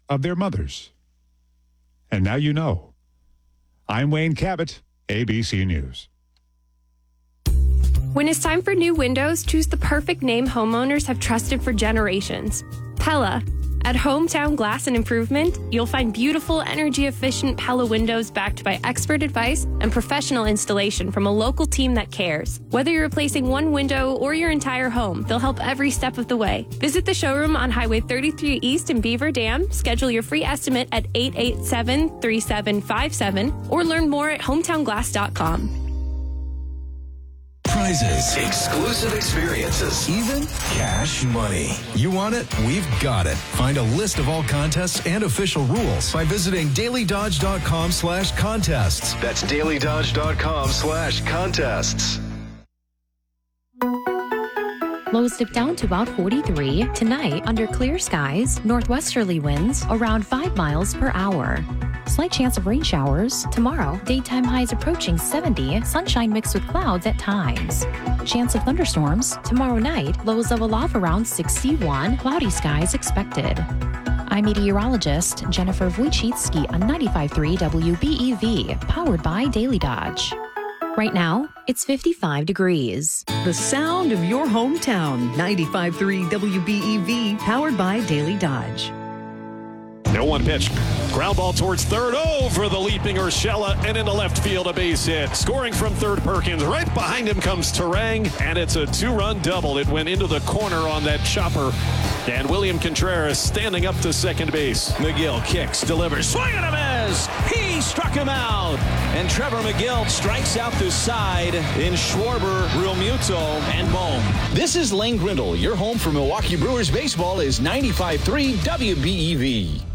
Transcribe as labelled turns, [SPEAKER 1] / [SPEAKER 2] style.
[SPEAKER 1] of their mothers. And now you know. I'm Wayne Cabot, ABC News.
[SPEAKER 2] When it's time for new windows, choose the perfect name homeowners have trusted for generations. Pella. At Hometown Glass and Improvement, you'll find beautiful, energy-efficient Pella windows backed by expert advice and professional installation from a local team that cares. Whether you're replacing one window or your entire home, they'll help every step of the way. Visit the showroom on Highway 33 East in Beaver Dam, schedule your free estimate at 887-3757, or learn more at hometownglass.com.
[SPEAKER 3] Prizes, exclusive experiences, even cash money. You want it? We've got it. Find a list of all contests and official rules by visiting dailydodge.com/contests. That's dailydodge.com/contests.
[SPEAKER 4] Lows dip down to about 43. Tonight, under clear skies, northwesterly winds around 5 miles per hour. Slight chance of rain showers. Tomorrow, daytime highs approaching 70, sunshine mixed with clouds at times. Chance of thunderstorms. Tomorrow night, lows level off around 61, cloudy skies expected. I'm meteorologist Jennifer Wojcicki on 95.3 WBEV, powered by Daily Dodge. Right now, it's 55 degrees.
[SPEAKER 5] The sound of your hometown. 95.3 WBEV, powered by Daily Dodge.
[SPEAKER 6] 0-1 pitch. Ground ball towards third. Over the leaping Urshela and into left field, a base hit. Scoring from third, Perkins. Right behind him comes Terang, and it's a 2-run double. It went into the corner on that chopper. And William Contreras standing up to second base.
[SPEAKER 7] McGill kicks, delivers, swing and a miss. He struck him out. And Trevor McGill strikes out the side in Schwarber, Realmuto, and Bohm. This is Lane Grindle. Your home for Milwaukee Brewers baseball is 95.3 WBEV.